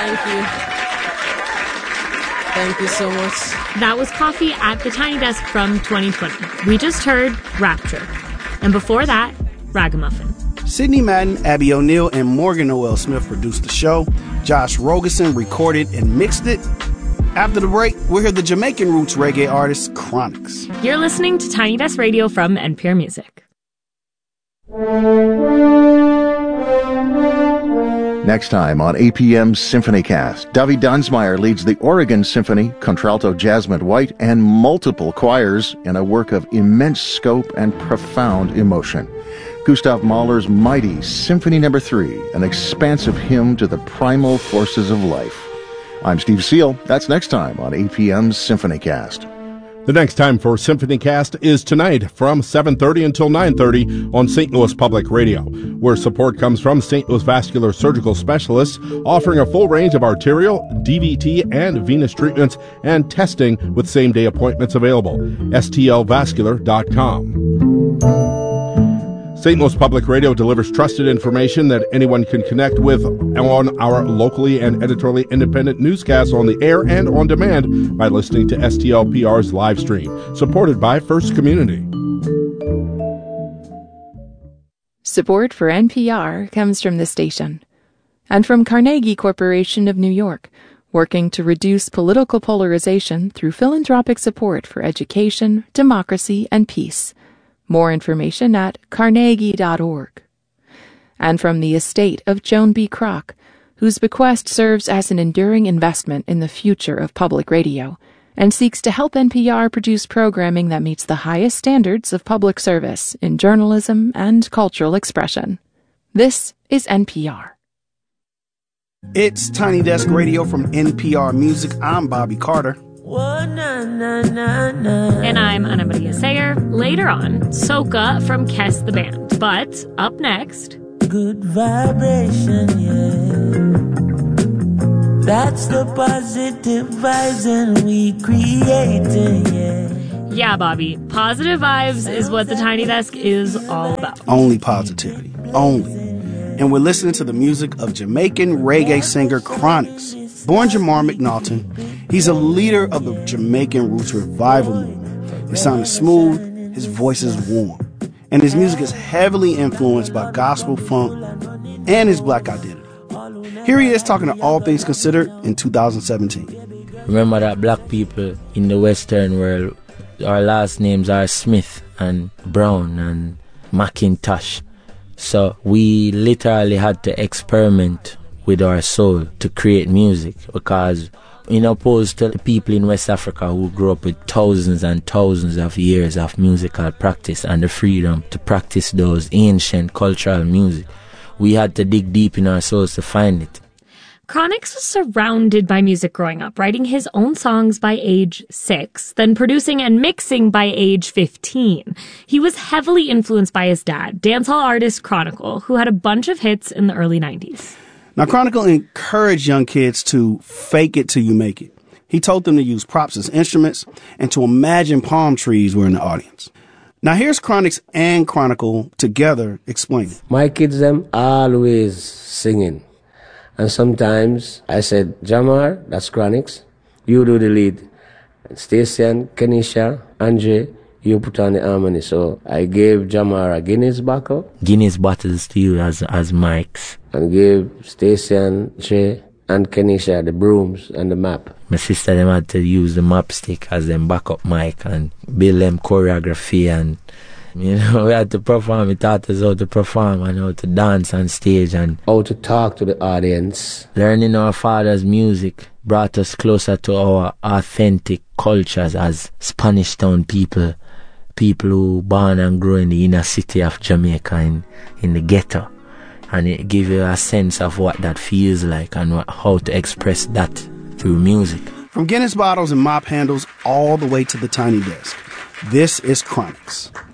Thank you. Thank you so much. That was Coffee at the Tiny Desk from 2020. We just heard Rapture. And before that, Ragamuffin. Sydney Madden, Abby O'Neill, and Morgan Noel Smith produced the show. Josh Rogerson recorded and mixed it. After the break, we'll hear the Jamaican roots reggae artist Chronixx. You're listening to Tiny Desk Radio from NPR Music. Next time on APM's SymphonyCast, Davi Dansmeyer leads the Oregon Symphony, contralto Jasmine White, and multiple choirs in a work of immense scope and profound emotion. Gustav Mahler's mighty Symphony No. 3, an expansive hymn to the primal forces of life. I'm Steve Seal. That's next time on APM's SymphonyCast. The next time for SymphonyCast is tonight from 7:30 until 9:30 on St. Louis Public Radio, where support comes from St. Louis Vascular Surgical Specialists, offering a full range of arterial, DVT, and venous treatments and testing with same-day appointments available. stlvascular.com. St. Louis Public Radio delivers trusted information that anyone can connect with on our locally and editorially independent newscasts on the air and on demand by listening to STLPR's live stream, supported by First Community. Support for NPR comes from the station and from Carnegie Corporation of New York, working to reduce political polarization through philanthropic support for education, democracy, and peace. More information at carnegie.org. And from the estate of Joan B. Kroc, whose bequest serves as an enduring investment in the future of public radio and seeks to help NPR produce programming that meets the highest standards of public service in journalism and cultural expression. This is NPR. It's Tiny Desk Radio from NPR Music. I'm Bobby Carter. And I'm Ana Maria Sayer. Later on, Soca from Kes the Band. But up next... Good vibration, yeah. That's the positive vibes and we creating, yeah. Yeah, Bobby. Positive vibes is what the Tiny Desk is all about. Only positivity. Only. And we're listening to the music of Jamaican reggae singer Chronixx. Born Jamar McNaughton, he's a leader of the Jamaican Roots Revival movement. His sound is smooth, his voice is warm, and his music is heavily influenced by gospel funk and his black identity. Here he is talking to All Things Considered in 2017. Remember that black people in the Western world, our last names are Smith and Brown and McIntosh. So we literally had to experiment with our soul to create music, because in opposed to the people in West Africa who grew up with thousands and thousands of years of musical practice and the freedom to practice those ancient cultural music, we had to dig deep in our souls to find it. Chronixx was surrounded by music growing up, writing his own songs by age 6, then producing and mixing by age 15. He was heavily influenced by his dad, dancehall artist Chronicle, who had a bunch of hits in the early 90s. Now, Chronicle encouraged young kids to fake it till you make it. He told them to use props as instruments and to imagine palm trees were in the audience. Now, here's Chronixx and Chronicle together explaining. My kids, them always singing. And sometimes I said, Jamar, that's Chronixx, you do the lead. Stacey, Kenisha, Andre, you put on the harmony. So I gave Jamar a Guinness bottle. Guinness bottles to you as mics. And gave Stacey and Trey and Kenisha the brooms and the map. My sister them had to use the map stick as them backup mic and build them choreography, and you know, we had to perform. It taught us how to perform and how to dance on stage and how to talk to the audience. Learning our father's music brought us closer to our authentic cultures as Spanish Town people who born and grew in the inner city of Jamaica, in the ghetto. And it gives you a sense of what that feels like and how to express that through music. From Guinness bottles and mop handles all the way to the Tiny Desk, this is Chronixx.